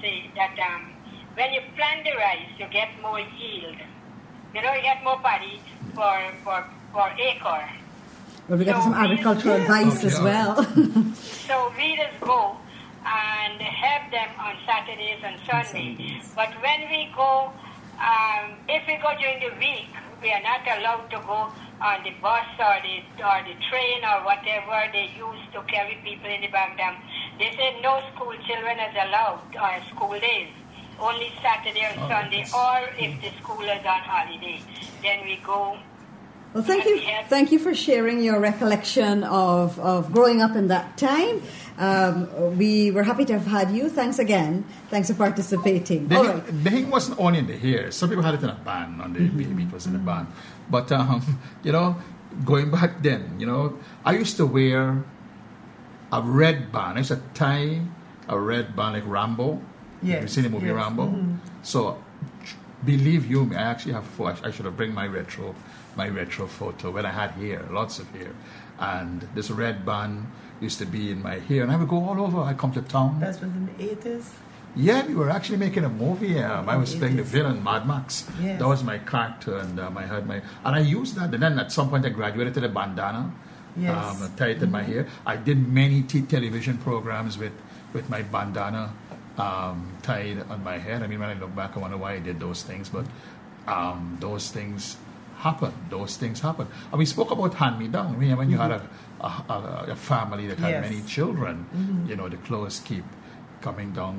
say that when you plant the rice, you get more yield. You know, you get more paddy for acre. Well, we got some agricultural advice as well. So we just go and help them on Saturdays and Sundays. But when we go, if we go during the week, we are not allowed to go on the bus or the train or whatever they use to carry people in the Baghdad. They say no school children is allowed on school days. Only Saturday or Sunday, or if the school is on holiday, then we go. Well, thank you for sharing your recollection of growing up in that time. We were happy to have had you. Thanks again. Thanks for participating. The thing wasn't only in the hair. Some people had it in a band, on the baby it was in a band. But, you know, going back then, you know, I used to wear a red band. I used to tie a red band like Rambo. Yes. You've seen the movie Rambo? Mm-hmm. So, believe you me, I actually have I should have bring my retro photo when I had hair, lots of hair. And this red band used to be in my hair, and I would go all over. I come to town. That was in the 80s? Yeah, we were actually making a movie. I was playing the villain, Mad Max. Yes. That was my character, and and I used that. And then at some point I graduated to the bandana. Yes. Tied in my hair. I did many television programs with my bandana tied on my head. I mean, when I look back, I wonder why I did those things, but those things happen. And we spoke about hand-me-down. I mean, when you had a family that had many children, you know, the clothes keep coming down,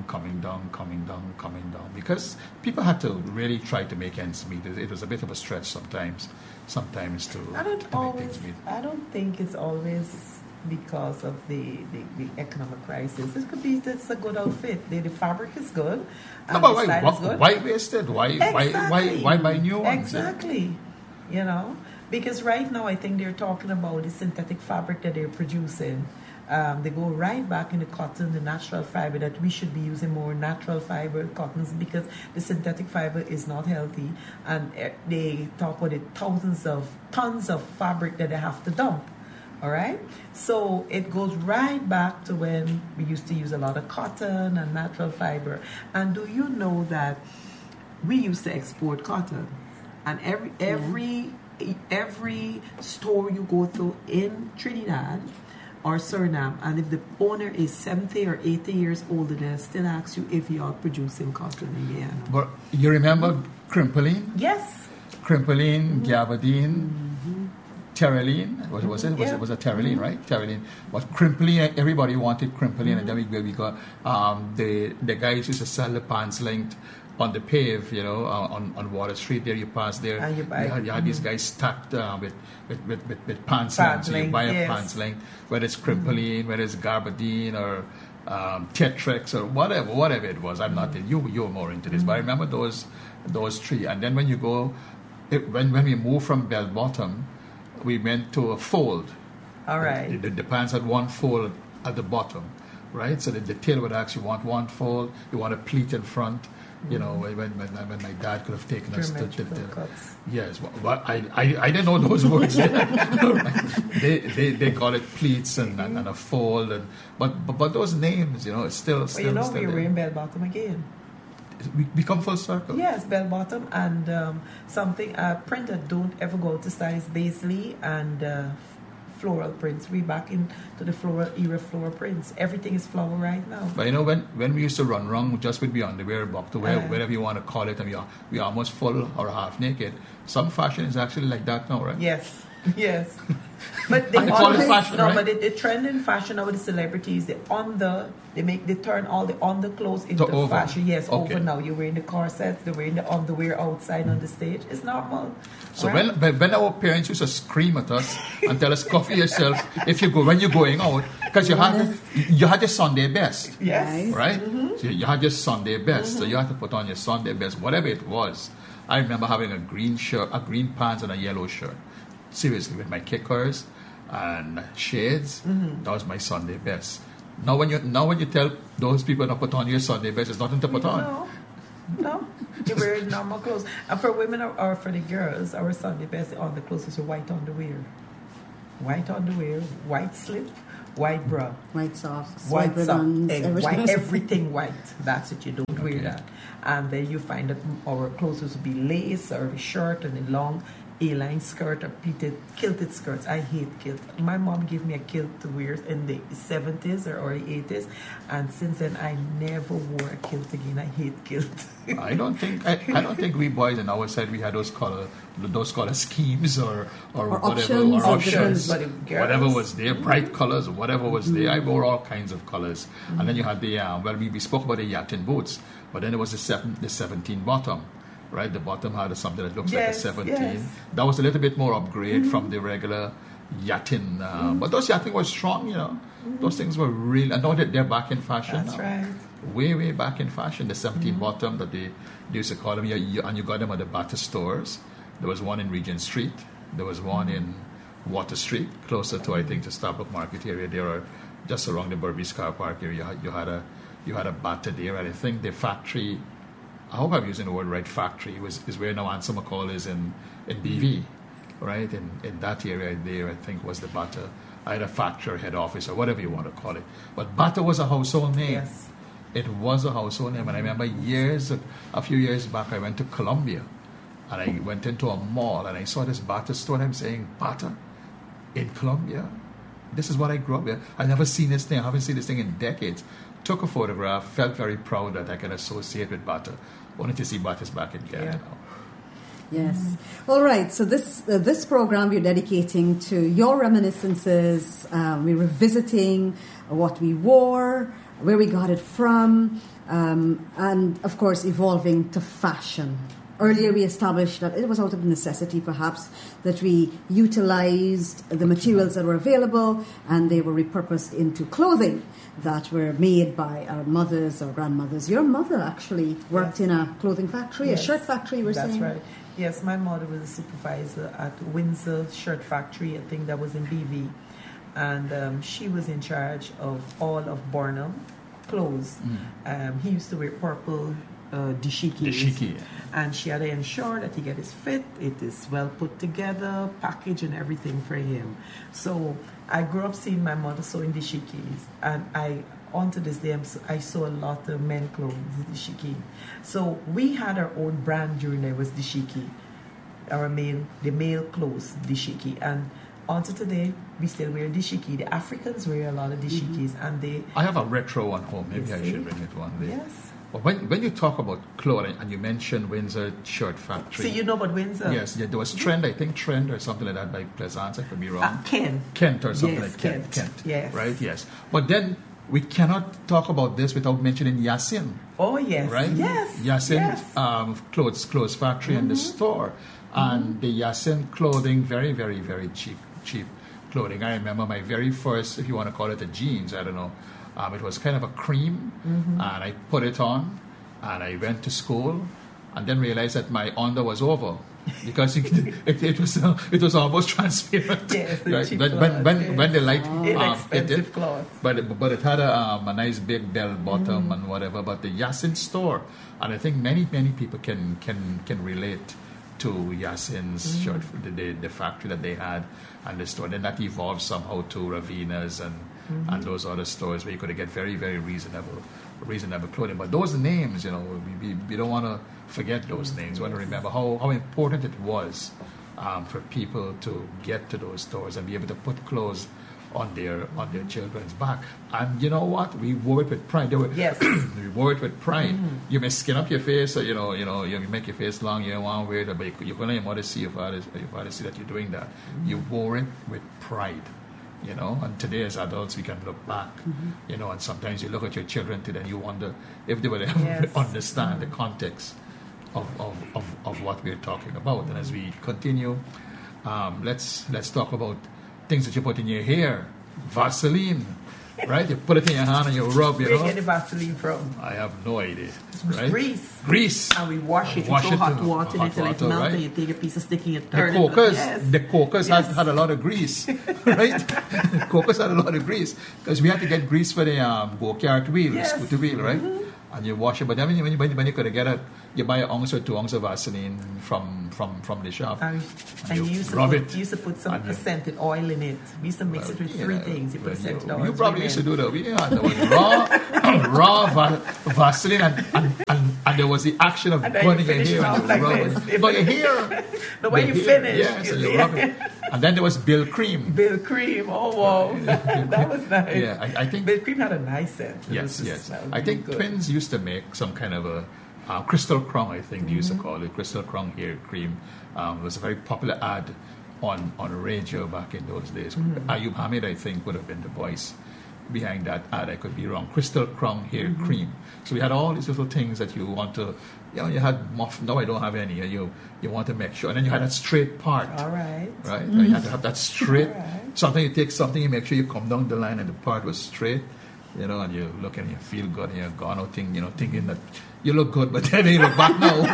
because people had to really try to make ends meet. It was a bit of a stretch sometimes to make things meet. I don't think it's always because of the economic crisis. It could be it's a good outfit. The fabric is good. No, but why waste it? Why buy new ones? Exactly. You know, because right now I think they're talking about the synthetic fabric that they're producing. They go right back in the cotton, the natural fiber, that we should be using more natural fiber cottons, because the synthetic fiber is not healthy, and they talk about tons of fabric that they have to dump. All right, so it goes right back to when we used to use a lot of cotton and natural fiber. And do you know that we used to export cotton, and every store you go to in Trinidad or Suriname, and if the owner is 70 or 80 years old, they still ask you if you are producing cotton in Guyana. But you remember Crimpoline? Yes. Crimpoline, Gabardine. Terraline, what was it? Was it Terraline, right? Terraline. But Crimpoline, everybody wanted Crimpoline, and then we got the guys used to sell the pants length on the pave, you know, on Water Street. There you pass there. And you had these guys stacked with pants length. So you buy a pants length, whether it's Crimpoline, whether it's Gabardine or Tetrex or whatever it was. I'm not in. You're more into this, but I remember those three. And then when you go, when we moved from Bell Bottom, we went to a fold. All right. The pants had one fold at the bottom, right? So the tail would actually want one fold. You want a pleat in front. You know, when my dad could have taken us to cuts. Yes, but I didn't know those words. they call it pleats and a fold, but those names, you know, it's still. Well, you know, we're in Bell Bottom again. We come full circle. Yes, bell bottom and a print that don't ever go out of style is Baisley and floral prints. We back into the floral prints. Everything is flower right now. But you know, when we used to run wrong just with the underwear, box to wear whatever you want to call it, and we are almost full or half naked. Some fashion is actually like that now, right? Yes. But they fashion, right? But the trend in fashion now with the celebrities, they turn all the underclothes into fashion. Yes, okay. Over now. You're wearing the corsets, they're wearing the underwear outside on the stage. It's normal. So right? when our parents used to scream at us and tell us, cover yourself when you're going out, because you had your Sunday best. Yes. Right? Mm-hmm. So you had your Sunday best, so you had to put on your Sunday best, whatever it was. I remember having a green pants and a yellow shirt. Seriously, with my kickers and shades, that was my Sunday best. Now when you tell those people to put on your Sunday best, it's nothing to put on. No, you're wearing normal clothes. And for women or for the girls, our Sunday best on the clothes is white underwear, white slip, white bra, White socks, white ribbons, everything white. That's it. You don't wear that. And then you find that our clothes used to be lace or a shirt and a long A-line skirt or kilted skirts. I hate kilt. My mom gave me a kilt to wear in the 70s or early 80s, and since then I never wore a kilt again. I hate kilt. I don't think we boys in our side we had those color schemes or whatever options, or options, but whatever was there, bright colors, whatever was there. I wore all kinds of colors, and then you had the we spoke about the Yachting boots, but then there was the 17 bottom. Right, the bottom had something that looks like a 17. Yes. That was a little bit more upgrade from the regular yachting. But those yachting were strong, you know. Those things were real. I know that they're back in fashion That's now. right. Way back in fashion. The 17 bottom that they used to call them. And you got them at the Bata stores. There was one in Regent Street. There was one in Water Street, closer to, I think, the Starbuck Market area. There are just around the Burmese car park area. You had a Bata there. And I think the factory, I hope I'm using the word right, factory, is where now Ansa McCall is in BV, right? In that area there, I think, was the Bata, either factory or head office or whatever you want to call it. But Bata was a household name. Yes. It was a household name. And I remember a few years back, I went to Colombia and I went into a mall and I saw this Bata store and I'm saying, Bata in Colombia? This is what I grew up with. I've never seen this thing. I haven't seen this thing in decades. Took a photograph, felt very proud that I can associate with Bata. Wanted to see Bata's back in Canada now. Yes. All right. So this program we're dedicating to your reminiscences. We're revisiting what we wore, where we got it from, and of course evolving to fashion. Earlier we established that it was out of necessity perhaps that we utilized the materials that were available and they were repurposed into clothing that were made by our mothers or grandmothers. Your mother actually worked in a clothing factory, a shirt factory, we're saying? That's right. Yes, my mother was a supervisor at Windsor Shirt Factory, I think that was in BV. And she was in charge of all of Burnham clothes. He used to wear purple dashiki. And she had to ensure that he get his fit, it is well put together, package and everything for him. So I grew up seeing my mother sewing dashikis, and onto this day I saw a lot of men clothes, dashiki. So we had our own brand during there was dashiki, the male clothes dashiki, and onto today we still wear dashiki. The Africans wear a lot of dashikis, and I have a retro one home. Maybe I should bring it one day. Yes. But when you talk about clothing and you mentioned Windsor Shirt Factory. So you know about Windsor? Yes, there was Trend, I think Trend or something like that by Plaisance, I could be wrong. Kent or something yes, like Kent. Yes. Right, yes. But then we cannot talk about this without mentioning Yasin. Oh, yes. Right? Yes. Yasin clothes factory and the store. And the Yasin clothing, very, very, very cheap clothing. I remember my very first, if you want to call it a jeans, I don't know. It was kind of a cream, and I put it on, and I went to school, and then realized that my under was over because it was almost transparent. Yes, right? When the light inexpensive cloth. But it had a nice big bell bottom and whatever. But the Yasin store, and I think many people can relate to Yasin's shirt, the factory that they had and the store. Then that evolved somehow to Ravina's and those other stores where you could get very, very reasonable clothing. But those names, we don't want to forget those names. We want to remember how important it was for people to get to those stores and be able to put clothes on their children's back. And you know what? We wore it with pride. Yes. We wore it with pride. You may skin up your face, or you make your face long. You don't want to wear it, but you're going to your mother see, your father see that you're doing that. You wore it with pride. And today as adults we can look back, and sometimes you look at your children today and you wonder if they would ever understand the context of what we're talking about. And as we continue, let's talk about things that you put in your hair. Vaseline, right? You put it in your hand and you rub, Where you get the Vaseline from? I have no idea. Right? Grease. And we wash it with hot water until it melts, right? And you take a piece of stick and you turn it. The cokers had a lot of grease, right? The cokers had a lot of grease because we had to get grease for the go-kart wheel, scooter wheel, right? and you wash it. But then when you could get it, you buy an ounce or 2 ounces of Vaseline from the shop. And you used to put some scented oil in it. We used to mix it with three things. You put scented oil. You probably used to do that. Yeah, there was raw Vaseline, and there was the action of burning your hair and you rub it. But your hair. The way you finish. Yes, and you rub it. And then there was Bill Cream. Bill Cream. Oh wow, that was nice. Yeah, I think Bill Cream had a nice scent. Yes. I think Twins used to make some kind of a Crystal Crown, I think they used to call it, Crystal Crown hair cream. It was a very popular ad on radio back in those days. Ayub Hamid, I think, would have been the voice behind that ad. I could be wrong. Crystal Crown hair cream. So we had all these little things that you want to, you had muff. No, I don't have any. You want to make sure. And then you had that straight part. All right. Right? You had to have that straight. Something you take something, you make sure you come down the line and the part was straight. And you look and you feel good and you're gone out thinking that you look good, but then you look back now.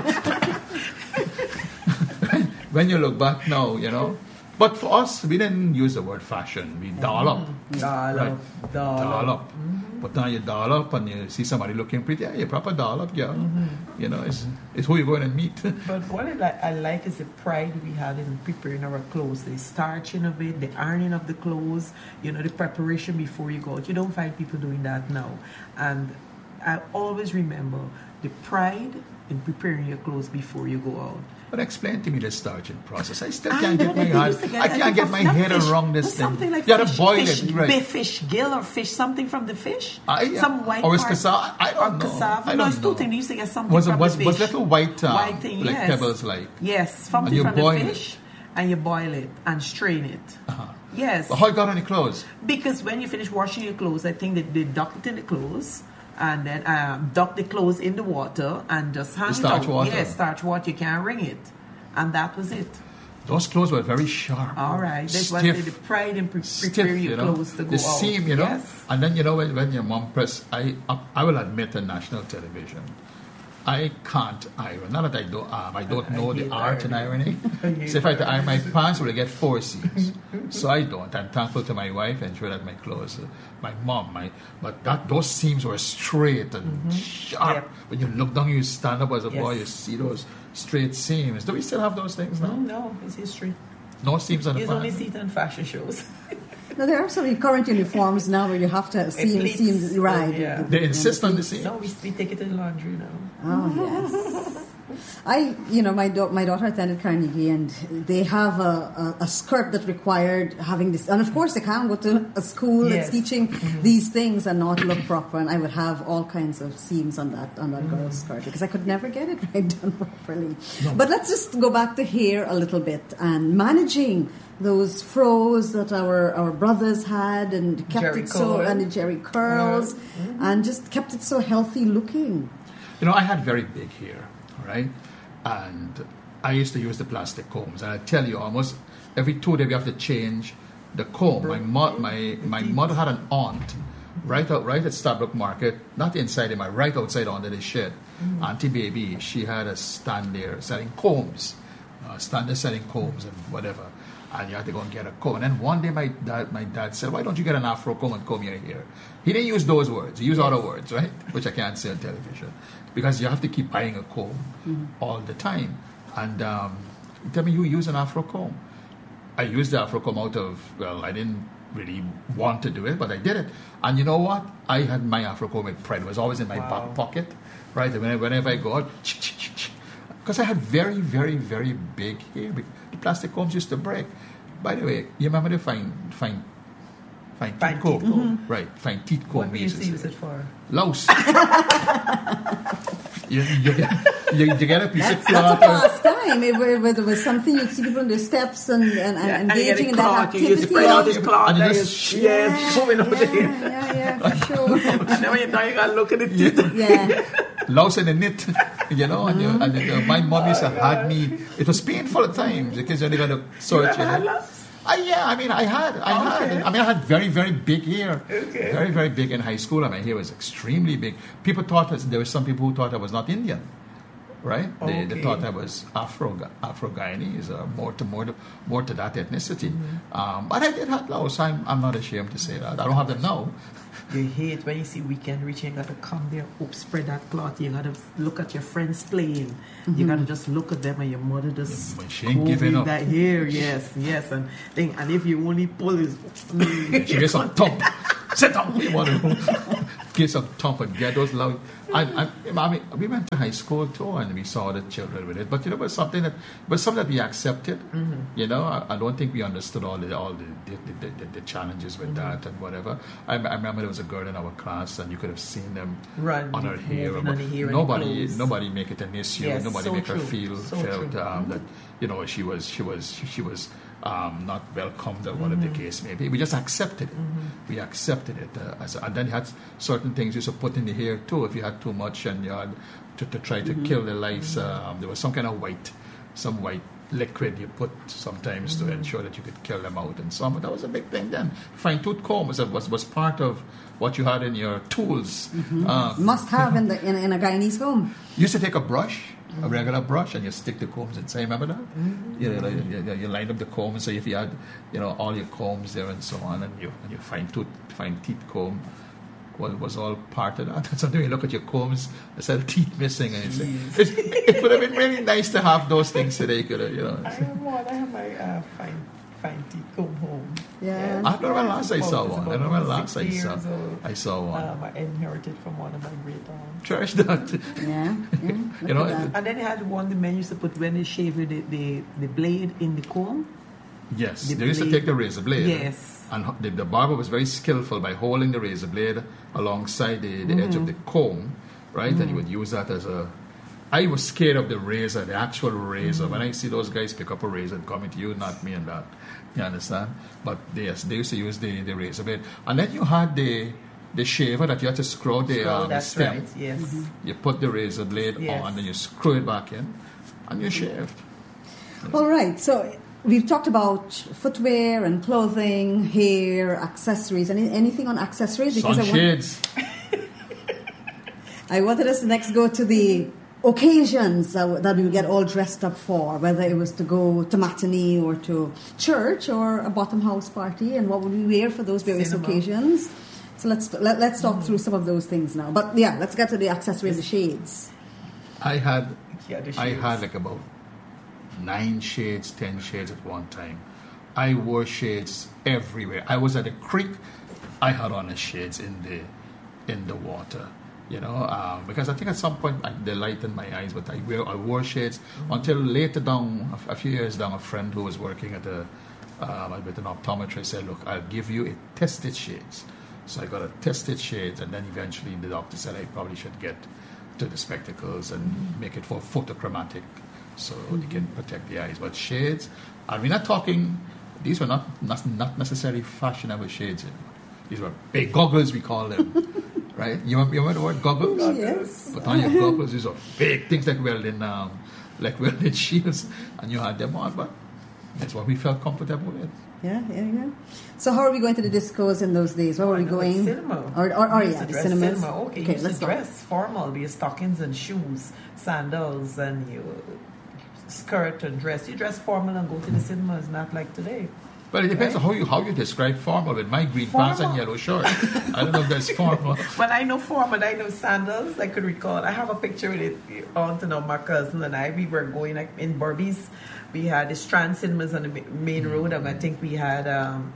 When you look back now, But for us, we didn't use the word fashion. We doll up. Doll up. But now you doll up and you see somebody looking pretty. Yeah, you proper doll up, girl. It's who you're going to meet. But what I like is the pride we had in preparing our clothes. The starching of it, the ironing of the clothes, the preparation before you go out. You don't find people doing that now. And I always remember the pride in preparing your clothes before you go out. But explain to me the starching process. I still can't get my head around this thing. Something like you gotta boil it, right? Fish gill or fish, something from the fish. Some white or cassava. I don't know. Cassava. No, it's two things. You used to get something from the fish. Was little white thing, like pebbles, like something from the fish, and you boil it and strain it. Yes. But how you got on your clothes? Because when you finish washing your clothes, I think that they duck it in the clothes. And then duck the clothes in the water and just hang it out. Water. Yes, starch water. You can't wring it. And that was it. Those clothes were very sharp. All right. That's why the pride in preparing your clothes to go out. The seam, Yes. And then, when your mom pressed, I will admit, on national television, I can't iron. Not that I don't know the art in ironing. So if I had to iron my pants, I would get 4 seams. So I don't. I'm thankful to my wife and sure that my clothes, my mom, but those seams were straight and sharp. Yep. When you look down, you stand up as a boy, you see those straight seams. Do we still have those things now? No, it's history. No seams on the pants? You only see it in fashion shows. Now, there are some current uniforms now where you have to seams right. Yeah. They insist on the seams. No, we take it to the laundry now. Oh, yes. My daughter attended Carnegie, and they have a skirt that required having this. And of course, they can't go to a school that's teaching these things and not look proper. And I would have all kinds of seams on that girl's skirt because I could never get it right done properly. No. But let's just go back to hair a little bit and managing those froze that our brothers had and kept it so, and the Jerry curls, and just kept it so healthy looking. I had very big hair, right? And I used to use the plastic combs. And I tell you, almost every 2 days we have to change the comb. My mother had an aunt right at Stabrook Market, not inside right outside under the shed. Auntie Baby, she had a stand there selling combs, selling combs and whatever. And you had to go and get a comb. And then one day my dad said, why don't you get an Afro comb and comb your hair? He didn't use those words. He used other words, right? Which I can't say on television. Because you have to keep buying a comb all the time. And tell me, you use an Afro comb. I used the Afro comb I didn't really want to do it, but I did it. And you know what? I had my Afro comb with pride. It was always in my back pocket, right? Whenever I go out, because I had very, very, very big hair. The plastic combs used to break. By the way, you remember the fine teeth comb? Right, fine teeth comb. What we used to use it for? Louse. you get a piece of cloth. That's the last time. It was something you'd see people on the steps and engaging in that activity. You spread out his cloth. Moving over there. Yeah, for sure. And then now you got to look at the teeth. Yeah. Louse in the knit, and my mom used to hug me. It was painful at times because you only got to search. I had very, very big hair. Okay. Very, very big in high school. My hair was extremely big. There were some people who thought I was not Indian. right? They Okay. thought I was Afro-Guyanese or more to that ethnicity. But I did have those. I'm not ashamed to say that. I don't have them now. You hate when you see weekend reaching, you gotta come there, spread that cloth, you gotta look at your friends playing. You gotta just look at them and your mother just But she ain't giving up. that hair, yes. And if you only pull his She gets some thump. Sit down. You want to get some thump and get those loud. I mean, we went to high school too, and we saw the children with it. But it was something that we accepted. You know, I don't think we understood all the challenges with that and whatever. I remember there was a girl in our class, and you could have seen them Run, on her hair. moving on the hair and the clothes. Nobody make it an issue. Yes, Nobody so make her true. felt that she was not welcomed or whatever the case may be. We just accepted it. We accepted it. And then you had certain things you used to put in the hair too. If you had too much and you had to try to kill the lice, there was some kind of white liquid you put sometimes to ensure that you could kill them out and so on. But that was a big thing then. Fine-tooth comb was part of what you had in your tools. Must have in a Guyanese home. You used to take a brush, a regular brush, and you stick the combs inside. Remember that? You line up the combs. So if you had, all your combs there and so on, and your fine teeth comb was all part of that. Sometimes you look at your combs, there's a teeth missing, and it would have been really nice to have those things today. I have my fine teeth comb home. Yeah. I don't know when last I saw one. I don't know when last 60 years old. I saw one. I inherited from one of my great aunts. Cherish that. Yeah. You know, And then they had one the men used to put when they shave the blade in the comb. Yes, The they used to blade. take the razor blade. Yes. And the barber was very skillful by holding the razor blade alongside the edge of the comb, right? And he would use that as a... I was scared of the razor, the actual razor. When I see those guys pick up a razor and come into you, not me and that. You understand? But yes, they used to use the razor blade. And then you had the shaver that you had to screw out the That's stem. right, yes. You put the razor blade Yes. on, then you screw it back in, and you shaved. All right. So we've talked about footwear and clothing, hair, accessories. Anything on accessories? Sunshades. I wanted us to next go to the occasions that we would get all dressed up for, whether it was to go to matinee or to church or a bottom house party, and what would we wear for those various Cinema. occasions. So let's talk through some of those things now. But yeah, let's get to the accessories, the shades. I had The I shades. had like about 9 shades, 10 shades at one time. I wore shades everywhere. I was at a creek. I had on the shades in the water, because I think at some point they lightened my eyes. But I wore shades until later down, a few years down, a friend who was working with an optometrist said, "Look, I'll give you a tested shades." So I got a tested shades, and then eventually the doctor said I probably should get to the spectacles and make it for photochromatic, so you can protect the eyes. But shades, and we're not talking. These were not necessarily fashionable shades. These were big goggles, we call them, right? You remember the word goggles? Yes. But on your goggles, these are big things like welding shields, and you had them on. But that's what we felt comfortable with. Yeah. So how are we going to the discos in those days? Where were we going? Cinema. Or We used to the dress cinemas. cinema. Okay, Okay, you let's used to go. dress formal. We had stockings and shoes, sandals, and you skirt and dress. You dress formal and go to the cinema. It's not like today. But it depends on how you describe formal. With my green pants and yellow shirt, I don't know if that's formal. When I know formal, I know sandals. I could recall. I have a picture with it. Aunt and my cousin and I. We were going like in Burbies. We had the Strand Cinemas on the main road, and I think we had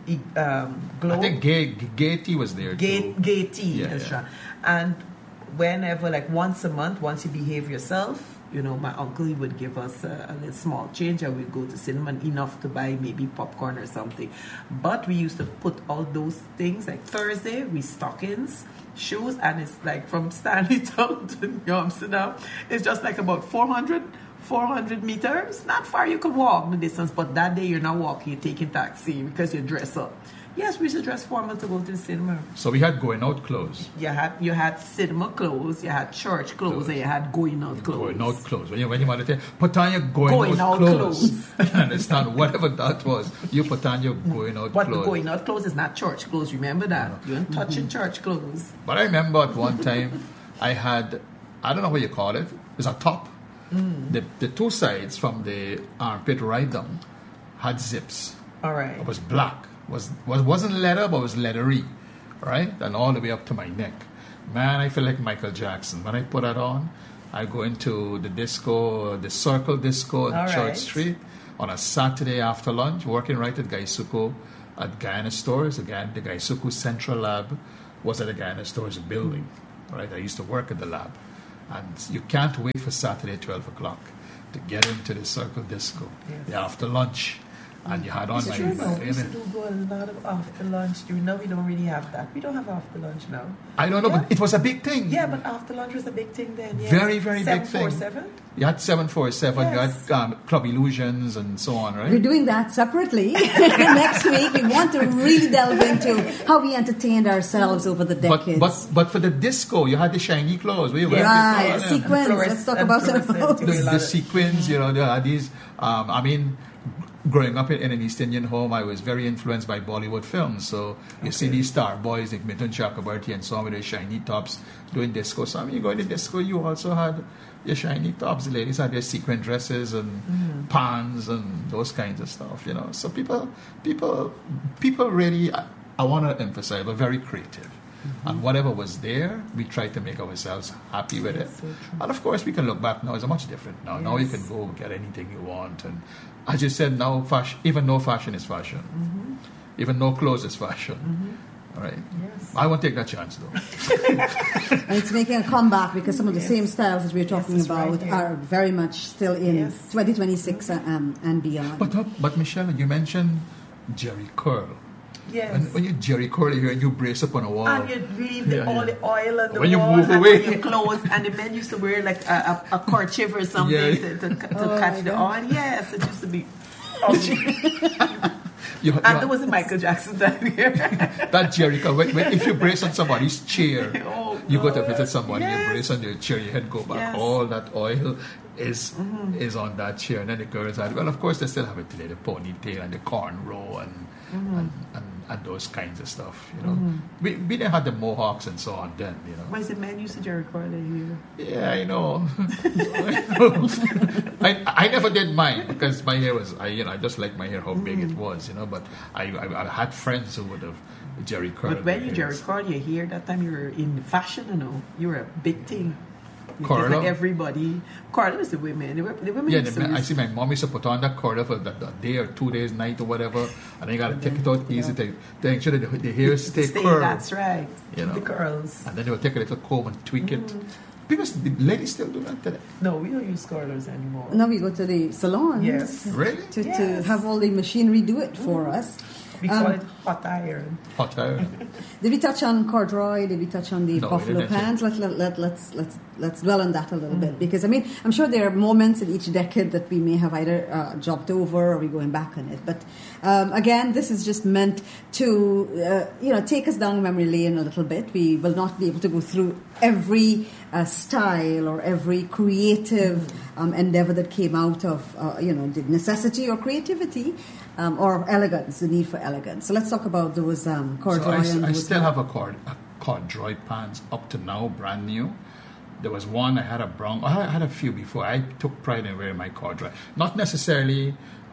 Glow. I think Gaiety was there too. Gaiety, Yeah, that's yeah. right. And whenever, like once a month, once you behave yourself, my uncle, he would give us a little small change, and we'd go to cinema, and enough to buy maybe popcorn or something. But we used to put all those things, like Thursday, we stockings, shoes, and it's like from Stanley Town to New Amsterdam, it's just like about 400 meters. Not far, you could walk the distance, but that day you're not walking, you're taking taxi because you dress up. Yes, we used to dress formal to go to the cinema. So we had going out clothes. You had cinema clothes, you had church clothes, and you had going out clothes. Going out clothes. When you want to put on your going Going out out clothes. clothes. You understand? Whatever that was, you put on your going out But clothes. the going out clothes is not church clothes, remember that? You ain't touching church clothes. But I remember at one time I had, I don't know what you call it. It's a top. The two sides from the armpit right down had zips. All right. It was black. Wasn't leather, but was leathery, right? And all the way up to my neck. Man, I feel like Michael Jackson. When I put that on, I go into the disco, the Circle Disco on Church Street on a Saturday after lunch, working right at Gaisuku at Guyana Stores. Again, the Gaisuku Central Lab was at the Guyana Stores building, right? I used to work at the lab. And you can't wait for Saturday, 12 o'clock to get into the Circle Disco, the after lunch. And you had on We used to go a lot of after lunch. Now we don't really have that. We don't have after lunch now. I don't know, but it was a big thing. Yeah, but after lunch was a big thing then. Yes. Very, very big thing. 747? You had 747, Yes. you had Club Illusions and so on, right? We're doing that separately. Next week, we want to really delve into how we entertained ourselves over the decades. But for the disco, you had the shiny clothes. Were you wearing Right, the sequins. Let's talk about the sequins, you know, there are these, growing up in an East Indian home, I was very influenced by Bollywood films. So you see these star boys like Mithun Chakrabarti and so on with their shiny tops doing disco. So when you go to disco, you also had your shiny tops. The ladies had their sequin dresses and pants and those kinds of stuff, you know. So people really, I want to emphasize, were very creative. And whatever was there, we tried to make ourselves happy with it. So And of course, we can look back now, it's much different now. Now you can go get anything you want. And as you said, now even no fashion is fashion. Even no clothes is fashion. All right. Yes. I won't take that chance, though. And it's making a comeback because some of the same styles that we're talking it's right about here. are very much still in Yes. 2026 and beyond. But Michelle, you mentioned Jerry Curl. Yes. When you Jerry Curl here and you brace up on a wall. And you leave all the oil on the When you wall move and away. on your clothes. And the men used to wear like a kerchief or something to catch the oil. Yes, it used to be ugly. And there was a Michael Jackson time here. That Jerry Curl, if you brace on somebody's chair, Oh, you go to God. visit somebody, you Yes. brace on your chair, your head go back, Yes. all that oil is on that chair. And then the girls had, well, of course, they still have it today, the ponytail and the cornrow and those kinds of stuff, you know. We didn't have the mohawks and so on then, you know. Why is the man used to Jerry Curl here? Yeah, I know. I never did mine because my hair was, I just liked my hair how big it was, you know. But I had friends who would have Jerry Curl. But when you Jerry Curl your hair, that time you were in fashion, you know. You were a big thing. Curl? Like everybody. Curl was the women. The women Yeah, used to I see my mom used to put on that curler for that day or 2 days, night or whatever, and then you got to take it out easy to make sure that the hair stay curled. That's right. You know. The curls. And then they would take a little comb and tweak it. The ladies still do that today. No, we don't use curlers anymore. Now we go to the salons Yes. Really? to Yes. have all the machinery do it for us. We call it hot iron. Hot iron. Did we touch on corduroy? Did we touch on the No, we buffalo didn't. pants? Let's dwell on that a little bit because I mean I'm sure there are moments in each decade that we may have either jumped over or we're going back on it. But again, this is just meant to take us down memory lane a little bit. We will not be able to go through every style or every creative endeavor that came out of the necessity or creativity. Or elegance, the need for elegance. So let's talk about those corduroy. So and I those still have a corduroy pants up to now, brand new. There was one I had a brown. I had a few before. I took pride in wearing my corduroy. Not necessarily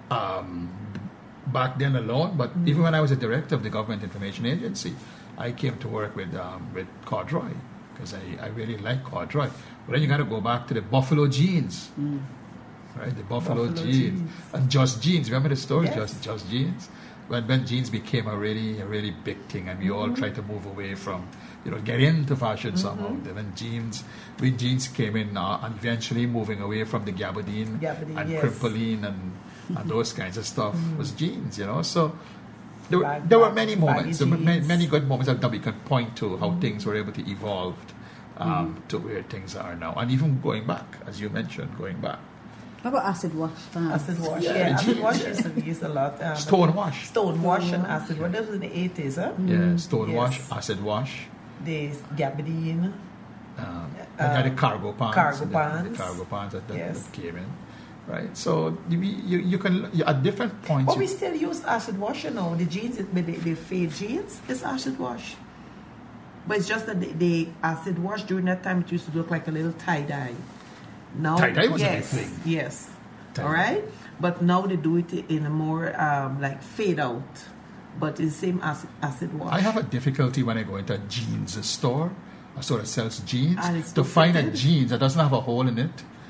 back then alone, but even when I was a director of the Government Information Agency, I came to work with corduroy because I really like corduroy. But then you got to go back to the buffalo jeans. Right, the buffalo jeans. And Just Jeans. Remember the story? Yes. Just Jeans. When jeans became a really big thing, and we all tried to move away from, get into fashion somehow. Then when jeans came in, and eventually moving away from the gabardine and yes. crimpline and those kinds of stuff was jeans. So there were many moments, many good moments that we can point to how things were able to evolve to where things are now, and even going back, as you mentioned, going back. How about acid wash? Acid wash, Yeah, acid wash used to be used a lot. Stone wash. Stone wash and acid wash. That was in the 80s, huh? Yeah, stone Yes. wash, acid wash. The gabardine. And you had the cargo pants. Cargo The pants. cargo pants that Yes. came in. Right? So you can, at different points. But we still use acid wash, The jeans, the fade jeans, is acid wash. But it's just that the acid wash, during that time, it used to look like a little tie-dye. Now, Tie-dye was a big yes, thing. yes, Tie-dye. all right. But now they do it in a more like fade out, but it's the same acid wash. I have a difficulty when I go into a jeans store, a store that sells jeans, And it's to find a fitted? jeans that doesn't have a hole in it.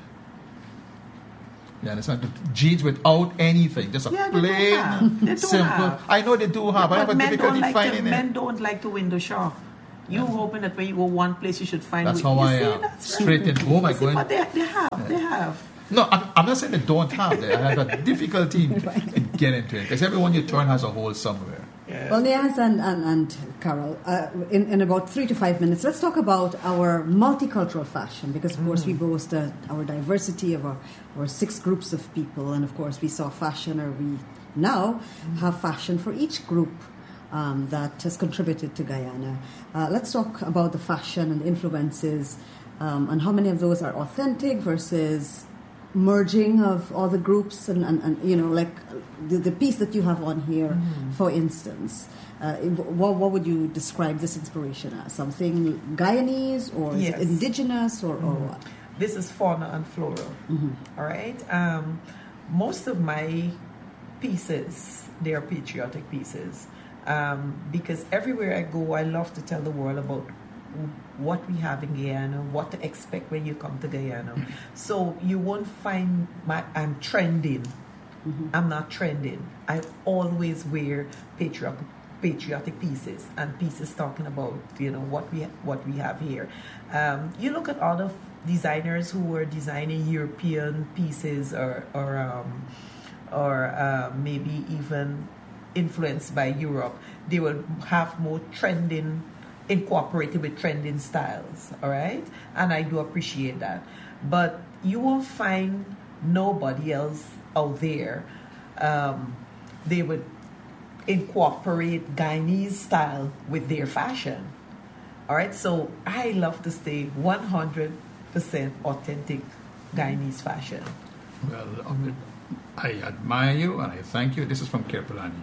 You understand? The jeans without anything, just a Yeah, they don't plain, have. They don't simple. have. I know they do have, but I have a difficulty finding men it. don't like to window shop. You hoping that when you go one place you should find. That's it. how You I see, am. that's Straight right. into home, I You see, go in. but they have. No, I'm not saying they don't have it. I have a difficulty in getting into it because everyone you turn has a hole somewhere. Well, Niaz and Carol, in about 3 to 5 minutes, let's talk about our multicultural fashion because, of course, we boast our diversity of our 6 groups of people. And, of course, we saw fashion, or we now have fashion for each group that has contributed to Guyana. Let's talk about the fashion and the influences and how many of those are authentic versus merging of all the groups and you know, like the piece that you have on here, for instance. What would you describe this inspiration as? Something Guyanese or is it Yes. indigenous or what? This is fauna and flora. All right. Most of my pieces, they are patriotic pieces, because everywhere I go, I love to tell the world about what we have in Guyana, what to expect when you come to Guyana. So you won't find I'm trending. I'm not trending. I always wear patriotic pieces and pieces talking about, you know, what we have here. You look at other designers who were designing European pieces or maybe even influenced by Europe. They will have more trending, incorporated with trending styles, all right? And I do appreciate that. But you won't find nobody else out there. They would incorporate Guyanese style with their fashion, all right? So I love to stay 100% authentic Guyanese fashion. Well, I admire you and I thank you. This is from Kirpulani.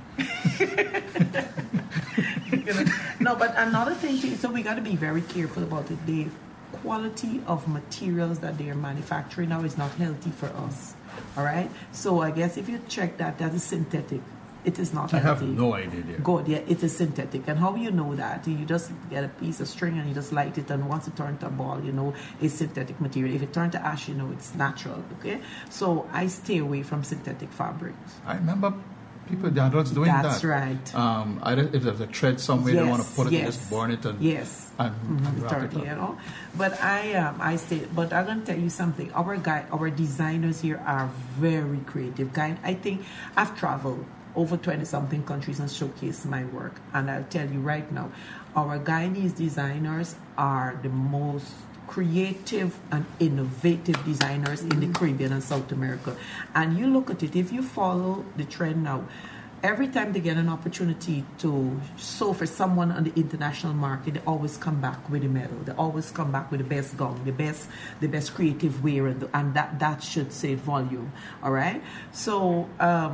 No, but another thing too, so we got to be very careful about it. The quality of materials that they are manufacturing now is not healthy for us. All right. So I guess if you check that is synthetic. It is not I healthy. have no idea. Dear. Good, yeah, it is synthetic. And how you know that? You just get a piece of string and you just light it, and once it turns to a ball, you know it's synthetic material. If it turns to ash, you know it's natural. Okay, so I stay away from synthetic fabrics. I remember people, the adults doing that. That's right. If there's a thread somewhere, they want to put it, they just burn it and yes. and wrap it Turkey, up. you know. But I say, but I'm gonna tell you something. Our designers here are very creative. I think I've traveled over 20-something countries and showcased my work, and I'll tell you right now, our Guyanese designers are the most creative and innovative designers in the Caribbean and South America. And you look at it, if you follow the trend now, every time they get an opportunity to sew for someone on the international market, they always come back with a medal. They always come back with the best gown, the best creative wear, and that should say volume. All right. So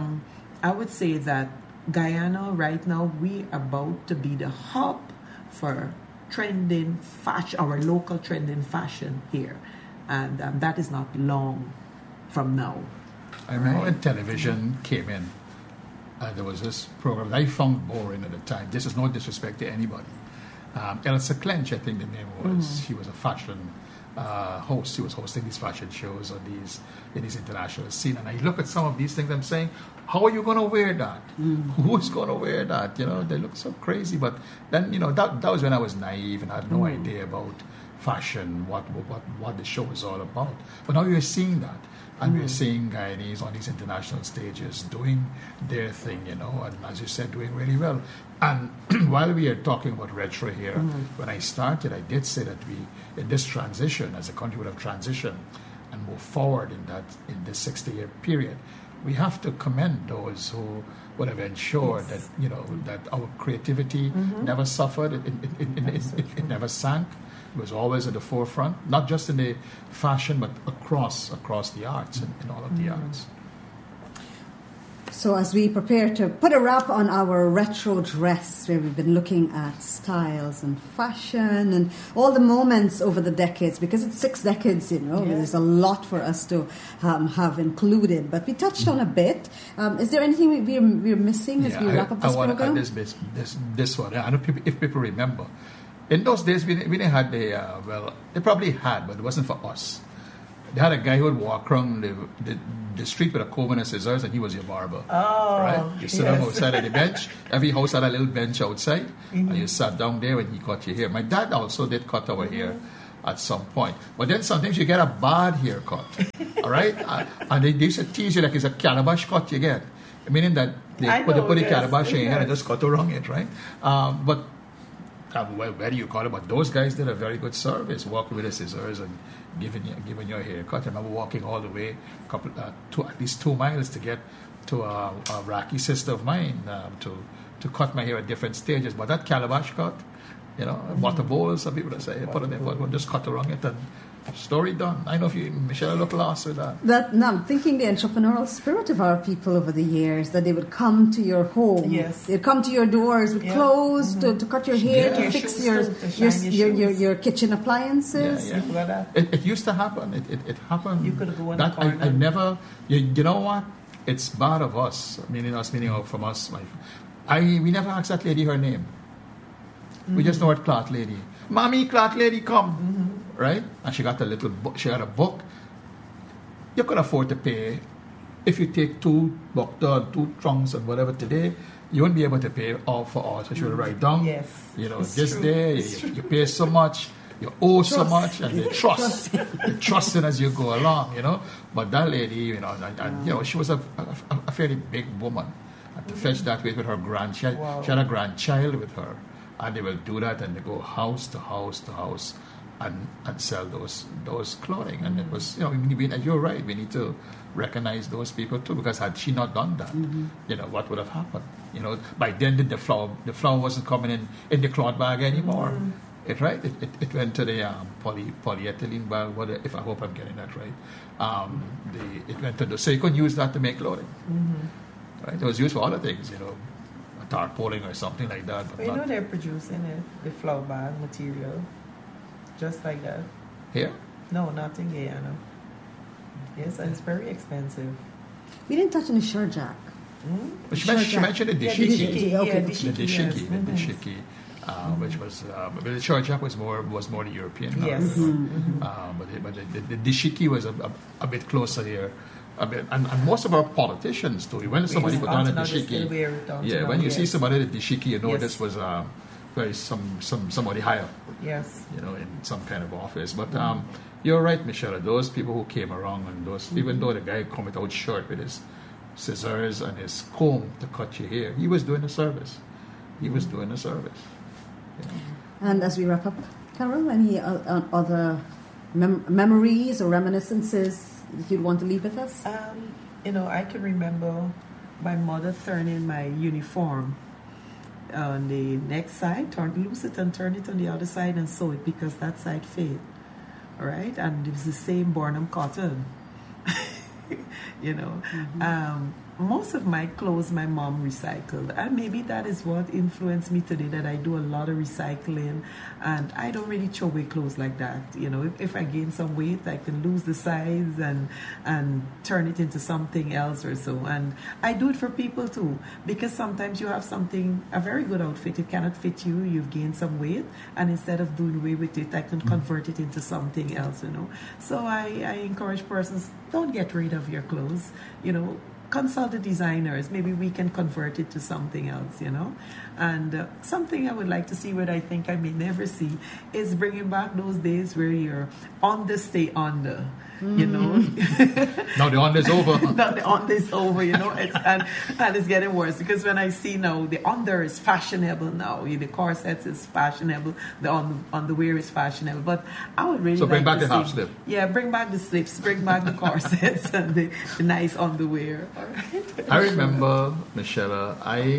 I would say that Guyana right now, we about to be the hub for trending fashion, our local trending fashion here, and that is not long from now. I remember when television came in, there was this program that I found boring at the time. This is no disrespect to anybody. Elsa Clench, I think the name was. She was a fashion host. She was hosting these fashion shows on in these international scene. And I look at some of these things, I'm saying, how are you going to wear that? Who's going to wear that? You know, they look so crazy. But then, you know, that was when I was naive and I had no idea about fashion, what the show was all about. But now you're seeing that. And we're seeing Guyanese on these international stages doing their thing, you know, and as you said, doing really well. And while we are talking about retro here, when I started, I did say that we, in this transition, as a country would have transitioned and moved forward in this 60-year period, we have to commend those who would have ensured that, you know, that our creativity never suffered, it never sank. It was always at the forefront, not just in the fashion, but across the arts and in all of the arts. So as we prepare to put a wrap on our retro dress, where we've been looking at styles and fashion and all the moments over the decades, because it's 6 decades, there's a lot for us to have included. But we touched on a bit. Is there anything we're missing as we wrap up this program? I want to add this one. I don't know if people remember. In those days, we didn't have they probably had, but it wasn't for us. They had a guy who would walk around the street with a comb and a scissors, and he was your barber. Oh, right? You sit down outside of the bench. Every house had a little bench outside, and you sat down there when he cut your hair. My dad also did cut our hair at some point. But then sometimes you get a bad haircut, all right? And they used to tease you like it's a calabash cut you get, meaning that they put the calabash in your hair and just cut around it, right? Where do you call it? But those guys did a very good service, walking with the scissors and giving your haircut. I remember walking all the way, at least 2 miles to get to a Iraqi sister of mine to cut my hair at different stages. But that calabash cut, water bowls, some people say, put on it, just cut around it and story done. I know if Michelle look lost with that. Now, I'm thinking the entrepreneurial spirit of our people over the years, that they would come to your home. Yes. They'd come to your doors with clothes to cut your hair, to fix your kitchen appliances. Yeah. It used to happen. It happened. You could go in that the corner. I never. You know what? It's bad of us. Meaning from us. We never asked that lady her name. We just know her cloth lady. Mommy, cloth lady, come. Right? And she got a little book. She had a book. You could afford to pay. If you take 2 trunks and whatever today, you won't be able to pay all for all. So she would write down, this day, you pay so much, you owe so much, and they trust. They trust it as you go along, But that lady, she was a fairly big woman. And to fetch that way with her grandchild, she had a grandchild with her. And they will do that, and they go house to house to house and sell those clothing. And it was, you're right, we need to recognize those people too, because had she not done that, what would have happened? By then the flour wasn't coming in the cloth bag anymore. It went to the polyethylene bag. If I hope I'm getting that right. It went to so you couldn't use that to make clothing. Right? It was used for other things, tarpaulin or something like that. But they're producing it, the flour bag material, just like that. Here? No, not in Guyana. Yes, and it's very expensive. We didn't touch on the shurjak. But she mentioned the dashiki. The dashiki, which was the shurjak was more the European. Yes. But the dashiki was a bit closer here. And most of our politicians too. When somebody put down a dashiki, when you see somebody with dashiki, this was somebody higher. Yes. In some kind of office. But you're right, Michelle. Those people who came around, and even though the guy come without shirt with his scissors and his comb to cut your hair, he was doing a service. And as we wrap up, Carol, any other memories or reminiscences you'd want to leave with us? I can remember my mother turning my uniform on the next side, loose it and turn it on the other side and sew it, because that side fit. All right? And it was the same Bornham cotton. Most of my clothes my mom recycled, and maybe that is what influenced me today, that I do a lot of recycling, and I don't really throw away clothes like that. If I gain some weight, I can lose the size and turn it into something else or so. And I do it for people too, because sometimes you have a very good outfit, it cannot fit you, you've gained some weight, and instead of doing away with it, I can convert it into something else, So I encourage persons, don't get rid of your clothes, consult the designers. Maybe we can convert it to something else, And something I would like to see, what I think I may never see, is bringing back those days where you're on the stay under. Now the under's over. Now the under's over, and it's getting worse, because when I see now the under is fashionable now, the corsets is fashionable, the underwear is fashionable, but I would really bring back the half slip. Yeah, bring back the slips, bring back the corsets and the nice underwear. All right. I remember, Michelle,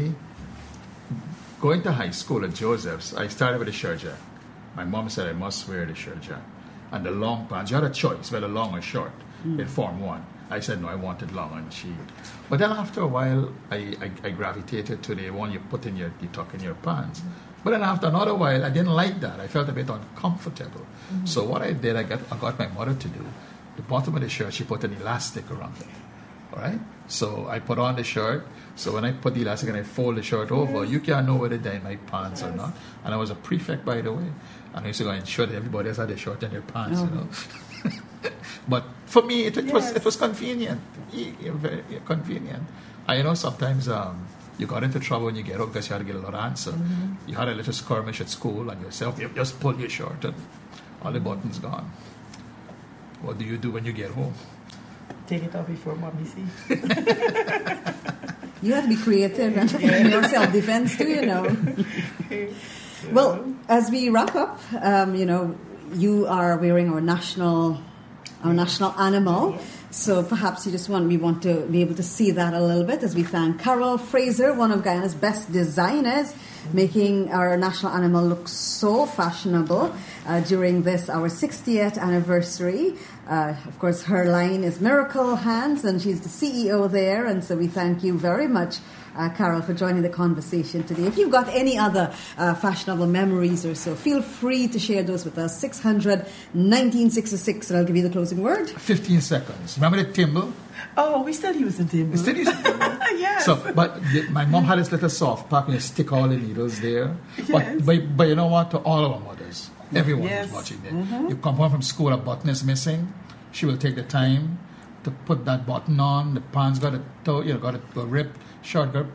going to high school at Joseph's, I started with a shurjak. My mom said I must wear the shurjak. And the long pants, you had a choice, whether long or short. in Form 1. I said, no, I wanted long and she. But then after a while, I gravitated to the one you put in you tuck in your pants. But then after another while, I didn't like that. I felt a bit uncomfortable. So what I did, I got my mother to do. The bottom of the shirt, she put an elastic around it. All right? So I put on the shirt. So when I put the elastic and I fold the shirt over, you can't know whether they're in my pants or not. And I was a prefect, by the way. And I used to go and ensure that everybody else had a shirt in their pants, you know. But for me, it was convenient. Very convenient. I know sometimes you got into trouble when you get home because you had to get a lot of answer. You had a little skirmish at school and yourself, you just pull your shirt and all the buttons gone. What do you do when you get home? Take it off before mommy sees. You have to be creative and your self-defense too, you know. Well, as we wrap up, you know, you are wearing our national animal. So perhaps we want to be able to see that a little bit as we thank Carol Fraser, one of Guyana's best designers, making our national animal look so fashionable during this, our 60th anniversary. Of course, her line is Miracle Hands, and she's the CEO there. And so we thank you very much, Carol, for joining the conversation today. If you've got any other fashionable memories or so, feel free to share those with us. 600-1966, and I'll give you the closing word. 15 seconds. Remember the thimble? Oh, we still using thimble. We still using thimble? Yes. So, but my mom had this little soft pack and you stick all the needles there. Yes. But you know what? To all our mothers, everyone who's watching this, you come home from school, a button is missing. She will take the time to put that button on. The pants got to go rip, shirt got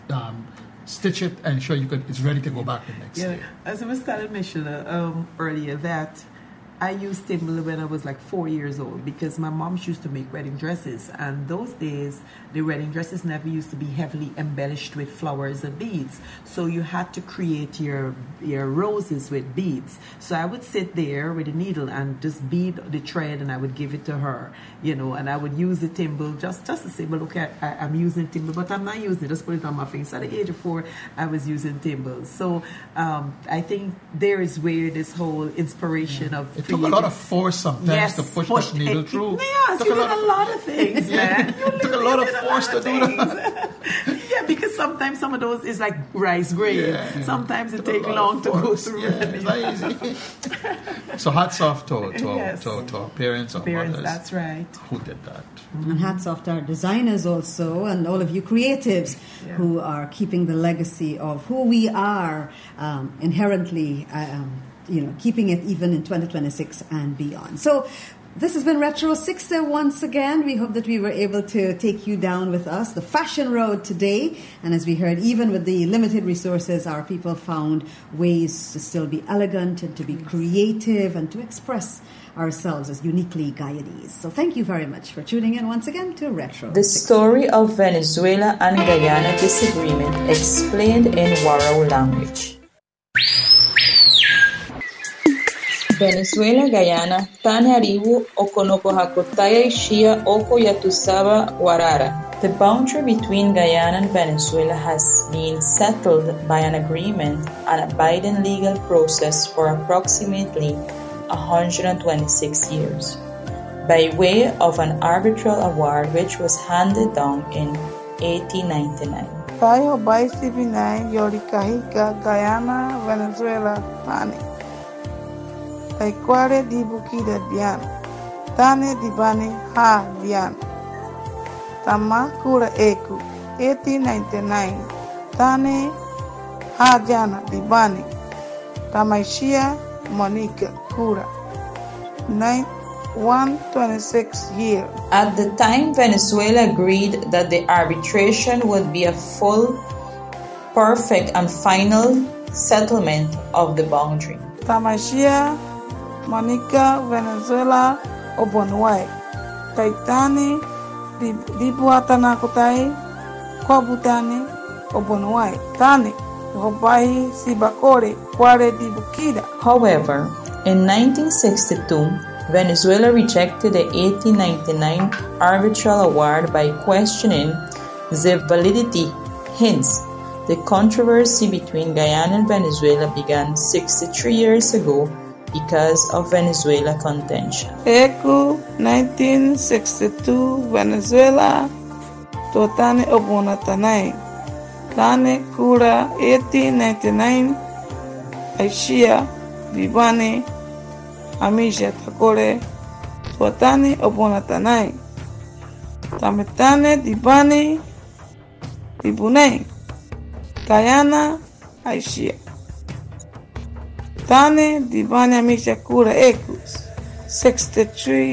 stitch it, and ensure it's ready to go back the next day. As I was telling Michelle earlier, that I used thimble when I was like 4 years old because my mom used to make wedding dresses, and those days the wedding dresses never used to be heavily embellished with flowers and beads, so you had to create your roses with beads. So I would sit there with a needle and just bead the thread, and I would give it to her, you know, and I would use the thimble just to say, well, look, I'm using thimble, but I'm not using it, just put it on my finger. So at the age of 4, I was using thimbles. So I think there is where this whole inspiration of it took a lot of force sometimes to push that needle through. Yes, you did a lot of things, man. It took a lot of force to do that. Yeah, because sometimes some of those is like rice grain. Yeah. Sometimes it takes long to go through. Yeah, it's not easy. So hats off to our parents, our mothers. That's right. Who did that. And hats off to our designers also, and all of you creatives who are keeping the legacy of who we are inherently, keeping it even in 2026 and beyond. So this has been Retro 60 once again. We hope that we were able to take you down with us the fashion road today. And as we heard, even with the limited resources, our people found ways to still be elegant and to be creative and to express ourselves as uniquely Guyanese. So thank you very much for tuning in once again to Retro 60. The story of Venezuela and Guyana disagreement explained in Warao language. Venezuela, Guyana, Tanaribu, Okonoko Hakotaya Ishia, Oko Yatusaba, Warara. The boundary between Guyana and Venezuela has been settled by an agreement and a Biden legal process for approximately 126 years, by way of an arbitral award which was handed down in 1899. Tayo Baisi Binay, Yorikahika, Guyana, Venezuela, Tani. Taïkware di Bukida Dian, Tane di Bani Ha Dian, Tama Kura Eku, 1899, Tane Ha Jana di Bani, Tamaishia Monica Kura, 126 years. At the time, Venezuela agreed that the arbitration would be a full, perfect, and final settlement of the boundary. Tamaishia Monica Venezuela Obonuai Taitani Dibuatana Kotai Kwabutani Obonuai Tani Hobai Sibakore Kware Dibukida. However, in 1962, Venezuela rejected the 1899 arbitral award by questioning the validity. Hence, the controversy between Guyana and Venezuela began 63 years ago because of Venezuela contention. Eku 1962 Venezuela Tuatane Obonatanai. Tane Kura 1899 Aishia Dibane Amisha Takore Tuatane Obonatanai. Tametane Dibane Dibune Guyana Aishia Tane Dibane Amisha Kura Ekus 63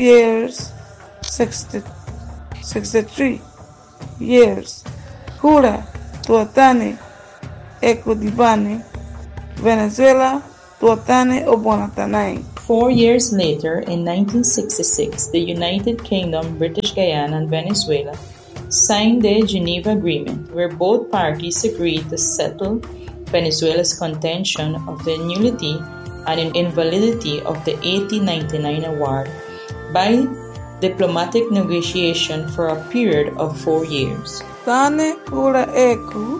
years Kura Tuatane Eku Dibane Venezuela Tuatane Obonatanai. 4 years later, in 1966, the United Kingdom, British Guyana, and Venezuela signed the Geneva Agreement, where both parties agreed to settle Venezuela's contention of the nullity and invalidity of the 1899 award by diplomatic negotiation for a period of 4 years. Tane Kura Eku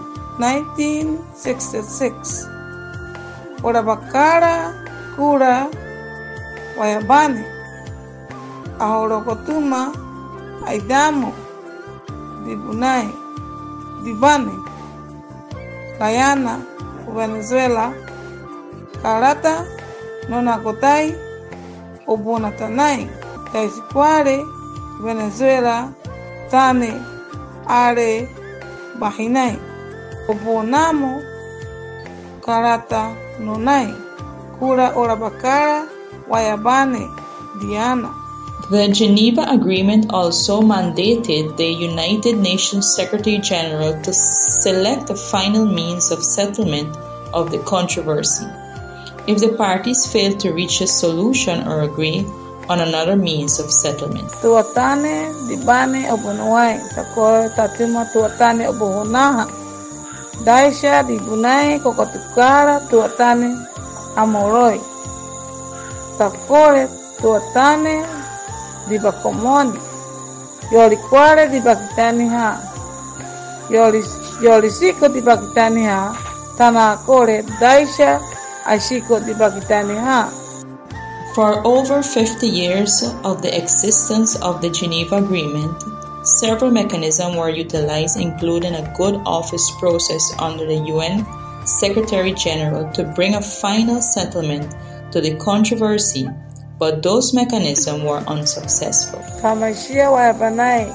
1966 Orabakara Kura Wayabane Ahorokotuma Aidamo Dibunai Dibane Guyana Venezuela Karata Nonakotai Obonatanai Taisikware Venezuela Tane Are Bahinai Obonamo Karata Nonai Kura Orabakara Wayabane Diana. The Geneva Agreement also mandated the United Nations Secretary General to select a final means of settlement of the controversy. If the parties failed to reach a solution or agree on another means of settlement. Tuatane Dibane Obonuai Tako Tatima Tuatane Obohunaha Daisha Dibunai Kokotukara Tuatane Amoroi Takore Tuatane Dibakomoni Yolikware Dibakitani Ha Yolisiko Dibakitani Ha Tanakore Daisha Ashiko Dibakitani Ha. For over 50 years of the existence of the Geneva Agreement, several mechanisms were utilized, including a good office process under the UN Secretary General to bring a final settlement to the controversy, but those mechanisms were unsuccessful. Kamashia Wabanai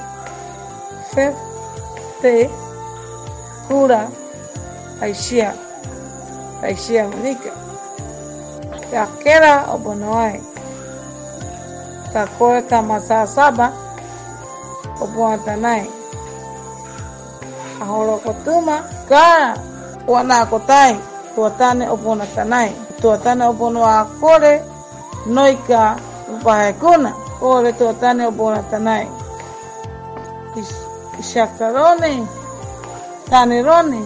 50 Kura Aishia Monica Takera Obonoai Takore Tamasa Saba Obonatanai Ahorokotuma Kara Wanakotai Tuatane Obonatanai Tuatane Obonoa Kore Noika Upahekuna Kore Tuatane Obonatanai Shakarone Tanirone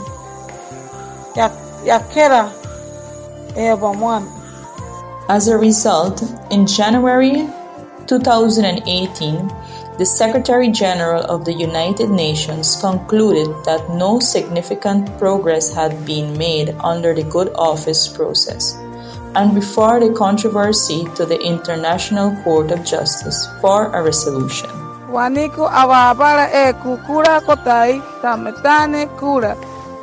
Yakera Eobamwan. As a result, in January 2018, the Secretary General of the United Nations concluded that no significant progress had been made under the good office process and referred the controversy to the International Court of Justice for a resolution. Waniku awabara kukura kotai tametane kura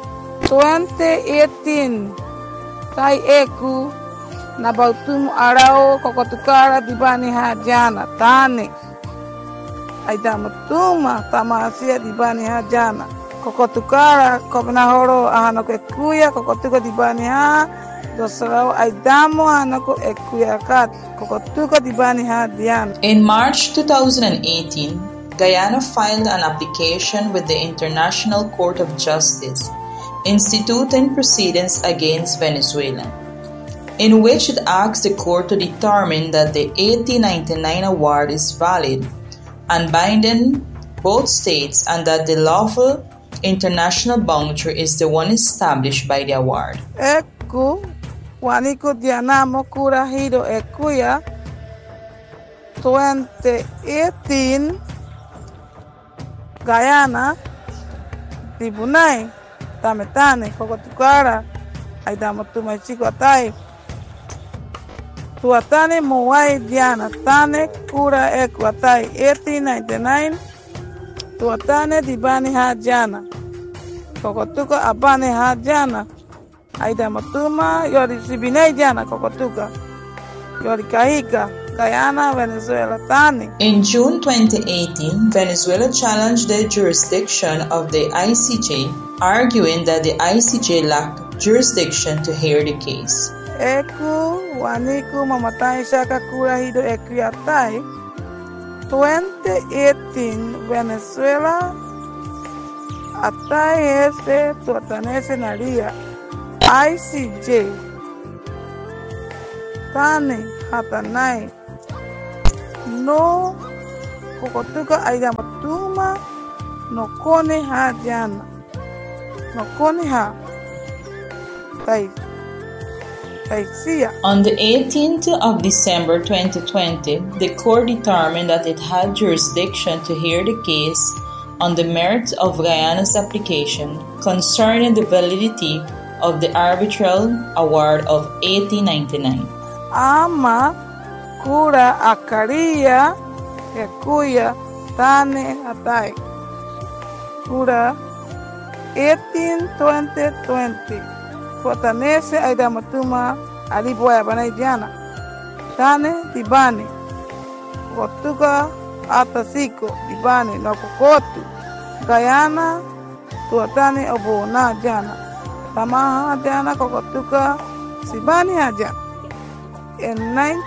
2018 tai eku na bautumu arao kokotukara dibani hajana tane aidamutuma tamasia dibani hajana kokotukara kobnahoro ahanoko ekuya kokotuko dibani ha dosarao aidamo ahanoko ekuya kat kokotuko dibani ha diana. In March 2018, Guyana filed an application with the International Court of Justice instituting proceedings against Venezuela, in which it asks the court to determine that the 1899 award is valid and binding both states and that the lawful international boundary is the one established by the award. Eku waniko dianamo kura hiro ekuya 2018 Guyana Dibunai Tametane Kokotukara Aidamotuma Chikotai tuatane Moai Diana, tane kura ekwatai 1899, tuatane dibani hajana, kokotuka abane hajana, aida matuma yori sibinei jana kokotuka, yori kahika, Guyana, Venezuela, tane. In June 2018, Venezuela challenged the jurisdiction of the ICJ, arguing that the ICJ lacked jurisdiction to hear the case. Eku waniku mamatai shaka kura hido ekriatai 2018 Venezuela atai ese tuatanese naria ICJ tane hatanai no kokotuka aida matuma no kone ha jana no kone ha tai. On the 18th of December 2020, the court determined that it had jurisdiction to hear the case on the merits of Guyana's application concerning the validity of the arbitral award of 1899. Ama kura akaria ekuya tane atai. Kura 18-2020. Tuatanese aida matuma aliboya banai diana tane dibani kotuka atasiko dibani na kokotu Guyana tuatane obona jana tamaha jana kokotuka sibani haja in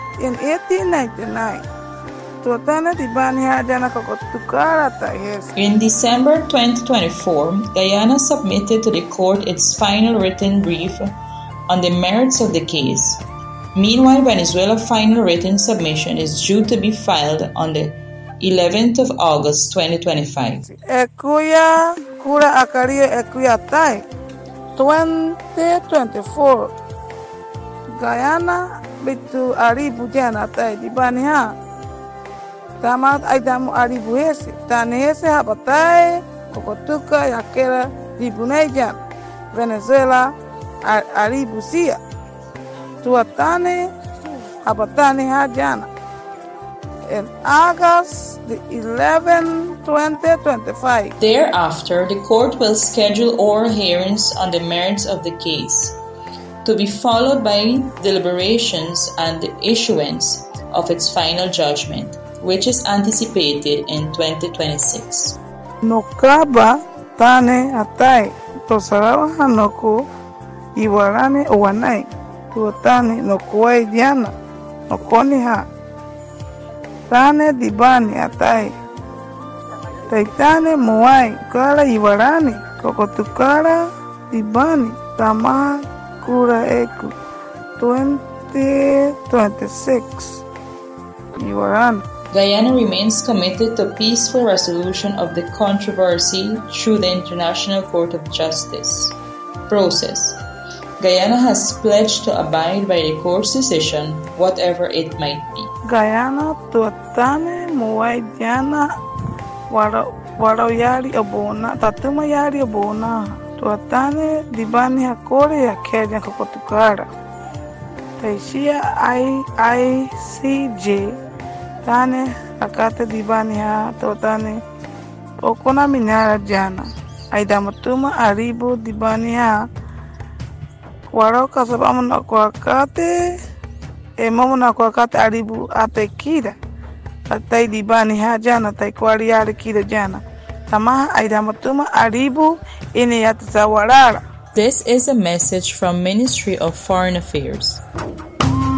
1899 tuatane dibani hajana kokotuka tahes. In December 2024, Guyana submitted to the court its final written brief on the merits of the case. Meanwhile, Venezuela's final written submission is due to be filed on the 11th of August 2025. Ekuya kura akaria ekuya tai 2024 Guyana bitu aribu jana tai dibani ha tamat aidamu aribu hese tane hese habatai kokotuka yakera dibunejan Venezuela aribu sia tuatane habatane hajana in August the 11th 2025. Thereafter, the court will schedule oral hearings on the merits of the case, to be followed by deliberations and the issuance of its final judgment, which is anticipated in 2026. Nokaba tane atai tosarawa hanoko iwarane owanai tuotane nokuai diana nokoni ha tane dibani atai taitane moai kala iwarane kokotukara dibani tama kura eku 2026 iwarane. Guyana remains committed to peaceful resolution of the controversy through the International Court of Justice process. Guyana has pledged to abide by the court's decision, whatever it might be. Guyana tuatane muai diana warau yari abona tatuma yari abona tuatane dibani hakore ya Kenya kokotukara taishia ICJ tane akate dibani ha tuatane okona minara jana aida matuma aribu dibani ha warau kasabamu na kwa kate mamu na kwa kate aribu atekira tai dibani ha jana tai kwari yari kira jana tamaha aida matuma aribu ini yatasawarara. This is a message from Ministry of Foreign Affairs.